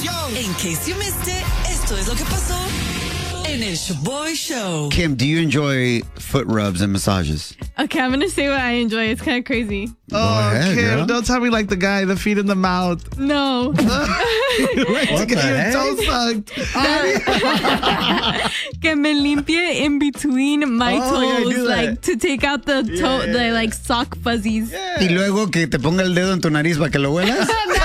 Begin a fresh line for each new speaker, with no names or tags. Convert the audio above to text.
In case you missed it, esto es lo que pasó en el Shaboy Show.
Kim, do you enjoy foot rubs and massages?
Okay, I'm going to say what I enjoy. It's kind of crazy.
ahead,
Kim,
girl.
don't tell me like the guy, the feet in the mouth.
No.
What the
Get your
heck?
toe sucked.
Que me limpie in between my
Oh, yeah,
toes,
do that.
like to take out the toe, the like sock fuzzies.
Y luego que te ponga el dedo en tu nariz para que lo huelas.